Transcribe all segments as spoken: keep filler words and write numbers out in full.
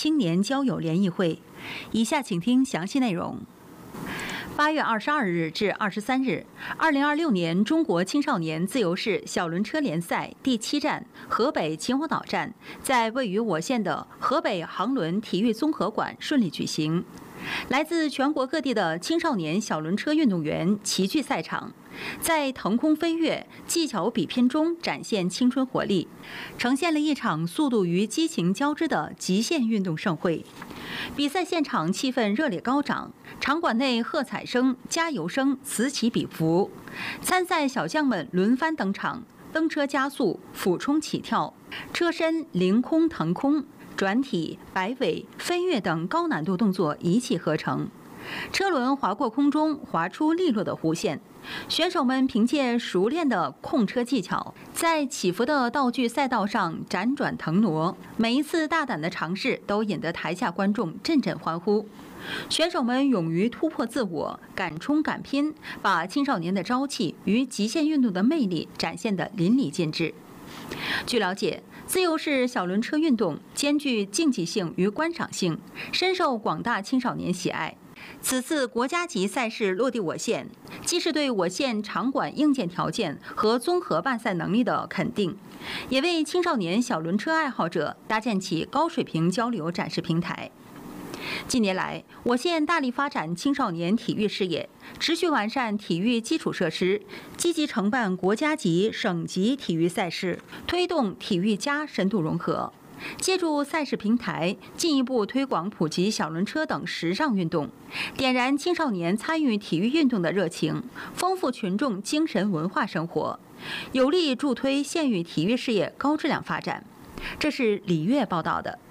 青年交友联谊会。以下请听详细内容。八月二十二日至二十三日，二零二六年中国青少年自由式小轮车联赛第七站河北秦皇岛站在位于我县的河北航轮体育综合馆顺利举行。来自全国各地的青少年小轮车运动员齐聚赛场，在腾空飞跃、技巧比拼中展现青春活力，呈现了一场速度与激情交织的极限运动盛会。比赛现场气氛热烈高涨，场馆内喝彩声、加油声此起彼伏。参赛小将们轮番登场，蹬车加速、俯冲起跳、车身凌空腾空、转体、摆尾、飞跃等高难度动作一气呵成。车轮划过空中，划出利落的弧线。选手们凭借熟练的控车技巧，在起伏的道具赛道上辗转腾挪，每一次大胆的尝试都引得台下观众阵阵欢呼。选手们勇于突破自我，敢冲敢拼，把青少年的朝气与极限运动的魅力展现得淋漓尽致。据了解，自由式小轮车运动兼具竞技性与观赏性，深受广大青少年喜爱。此次国家级赛事落地我县，既是对我县场馆硬件条件和综合办赛能力的肯定，也为青少年小轮车爱好者搭建起高水平交流展示平台。近年来，我县大力发展青少年体育事业，持续完善体育基础设施，积极承办国家级、省级体育赛事，推动体育加深度融合。借助赛事平台，进一步推广普及小轮车等时尚运动，点燃青少年参与体育运动的热情，丰富群众精神文化生活，有力助推县域体育事业高质量发展。这是李月报道的。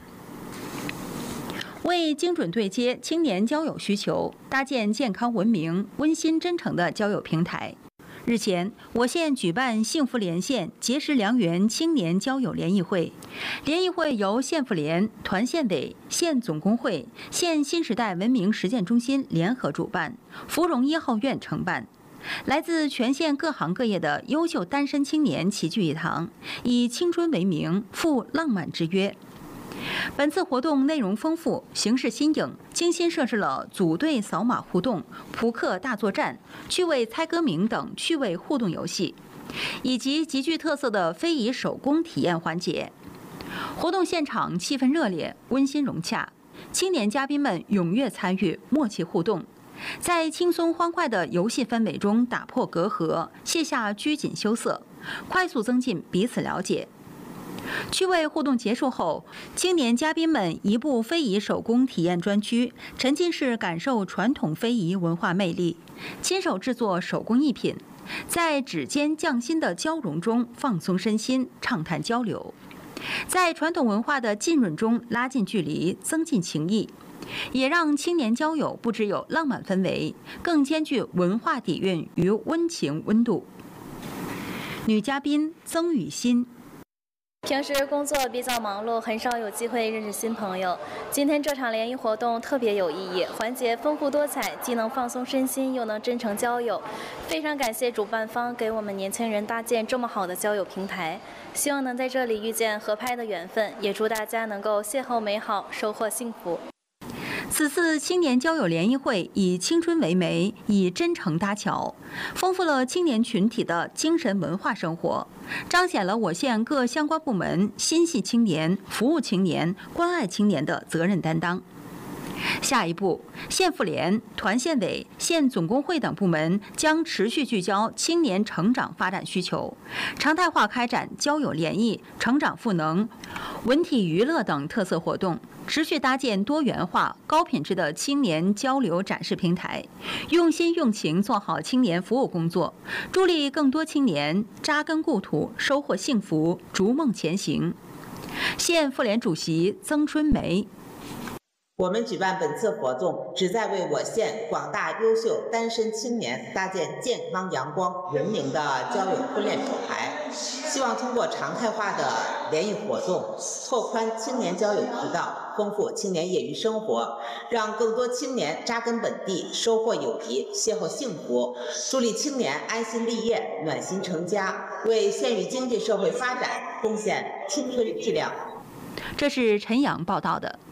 为精准对接青年交友需求，搭建健康文明、温馨真诚的交友平台。日前，我县举办幸福连线结识良缘青年交友联谊会。联谊会由县妇联、团县委、县总工会、县新时代文明实践中心联合主办，芙蓉一号院承办。来自全县各行各业的优秀单身青年齐聚一堂，以青春为名，赴浪漫之约。本次活动内容丰富，形式新颖，精心设置了组队扫码互动、扑克大作战、趣味猜歌名等趣味互动游戏，以及极具特色的非遗手工体验环节。活动现场气氛热烈，温馨融洽，青年嘉宾们踊跃参与，默契互动，在轻松欢快的游戏氛围中打破隔阂，卸下拘谨羞涩，快速增进彼此了解。趣味互动结束后，青年嘉宾们移步非遗手工体验专区，沉浸式感受传统非遗文化魅力，亲手制作手工艺品，在指尖匠心的交融中放松身心，畅谈交流，在传统文化的浸润中拉近距离，增进情谊，也让青年交友不只有浪漫氛围，更兼具文化底蕴与温情温度。女嘉宾曾雨欣。 平时工作比较忙碌，很少有机会认识新朋友。今天这场联谊活动特别有意义，环节丰富多彩，既能放松身心，又能真诚交友。非常感谢主办方给我们年轻人搭建这么好的交友平台，希望能在这里遇见合拍的缘分，也祝大家能够邂逅美好，收获幸福。 此次青年交友联谊会以青春为媒，以真诚搭桥，丰富了青年群体的精神文化生活，彰显了我县各相关部门心系青年、服务青年、关爱青年的责任担当。下一步，县妇联、团县委、县总工会等部门将持续聚焦青年成长发展需求，常态化开展交友联谊、成长赋能、文体娱乐等特色活动，持续搭建多元化、高品质的青年交流展示平台，用心用情做好青年服务工作，助力更多青年扎根故土、收获幸福、逐梦前行。县妇联主席曾春梅。 我们举办本次活动，旨在为我县广大优秀单身青年搭建健康、阳光、文明的交友婚恋手牌。希望通过常态化的联谊活动，拓宽青年交友渠道，丰富青年业余生活，让更多青年扎根本地，收获友谊，邂逅幸福，助力青年安心立业、暖心成家，为县域经济社会发展贡献青春力量。 这是陈阳报道的。